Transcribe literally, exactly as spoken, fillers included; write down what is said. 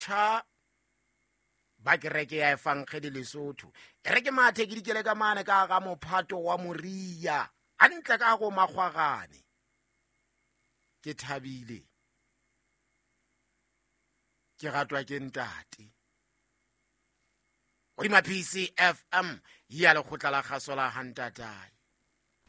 tha ba kereke ya efankgedi Lesotho e re ke mathe ke dikele ka mane ka ga mophato wa Moria hantle ka go Makgwagane. Ke thabile, ke gatwa ke ntate. O di Maphisi F M ya Lekgotla la Kgaso la Hantatae.